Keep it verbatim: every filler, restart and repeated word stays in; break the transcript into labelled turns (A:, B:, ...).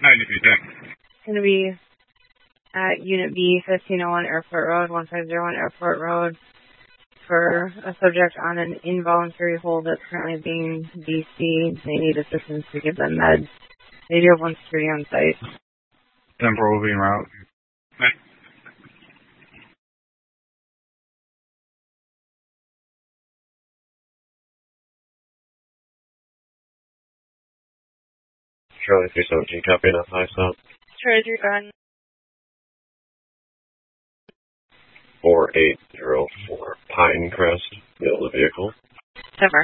A: It's going to be at Unit B, fifteen oh one Airport Road, one five zero one Airport Road, for a subject on an involuntary hold that's currently being D C'd. They need assistance to give them meds. They do have one security on site.
B: Temporal will be en route.
C: Charlie three seventeen, copy enough, high stop.
A: Charlie three, go ahead.
C: four eight zero four Pinecrest, middle of the vehicle.
A: Temper.